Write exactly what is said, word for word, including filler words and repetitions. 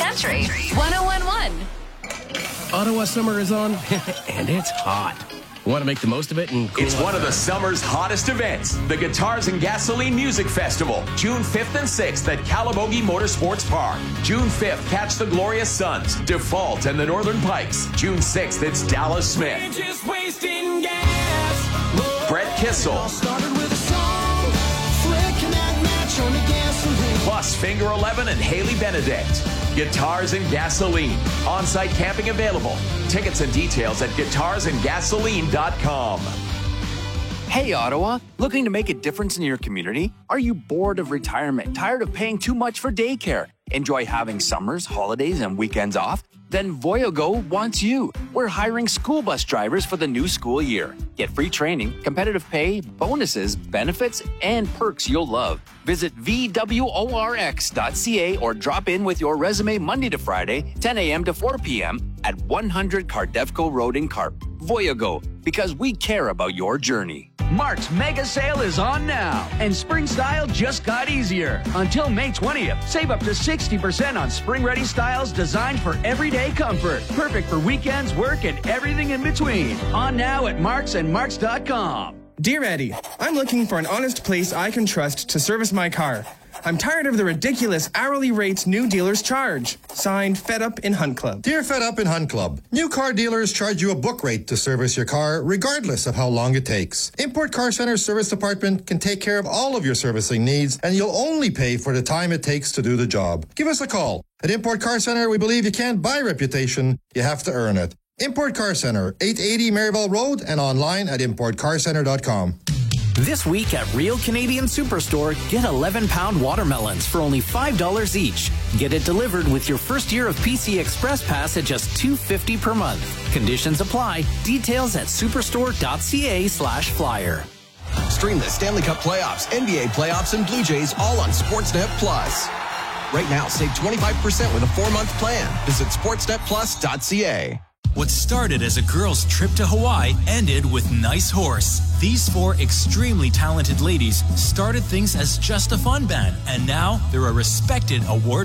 Country one oh one point one. Ottawa summer is on, and it's hot. Want to make the most of it? And cool it's one of the summer's hottest events, the Guitars and Gasoline Music Festival, June fifth and sixth at Calabogie Motorsports Park. June fifth, catch the Glorious Sons, Default, and the Northern Pikes. June sixth, it's Dallas Smith, Just wasting gas. Brett Kissel, Started with a song, flicking that match on the gasoline. plus Finger eleven and Haley Benedict. Guitars and Gasoline. On-site camping available. Tickets and details at guitars and gasoline dot com. Hey, Ottawa, looking to make a difference in your community? Are you bored of retirement, tired of paying too much for daycare? Enjoy having summers, holidays, and weekends off? Then Voyago wants you. We're hiring school bus drivers for the new school year. Get free training, competitive pay, bonuses, benefits, and perks you'll love. Visit V W O R X dot C A or drop in with your resume Monday to Friday, ten a.m. to four p.m. at one hundred Cardevco Road in Carp. Voyago, because we care about your journey. Mark's mega sale is on now, and spring style just got easier. Until May twentieth, save up to sixty percent on spring-ready styles designed for everyday comfort. Perfect for weekends, work, and everything in between. On now at marks and marks dot com. Dear Eddie, I'm looking for an honest place I can trust to service my car. I'm tired of the ridiculous hourly rates new dealers charge. Signed, Fed Up in Hunt Club. Dear Fed Up in Hunt Club, new car dealers charge you a book rate to service your car, regardless of how long it takes. Import Car Center's service department can take care of all of your servicing needs, and you'll only pay for the time it takes to do the job. Give us a call. At Import Car Center, we believe you can't buy reputation, you have to earn it. Import Car Center, eight eighty Maryville Road, and online at import car center dot com. This week at Real Canadian Superstore, get eleven pound watermelons for only five dollars each. Get it delivered with your first year of P C Express Pass at just two dollars and fifty cents per month. Conditions apply. Details at superstore dot c a slash flyer. Stream the Stanley Cup playoffs, N B A playoffs, and Blue Jays all on Sportsnet Plus. Right now, save twenty-five percent with a four-month plan. Visit sportsnet plus dot c a. What started as a girl's trip to Hawaii ended with Nice Horse. These four extremely talented ladies started things as just a fun band, and now they're a respected award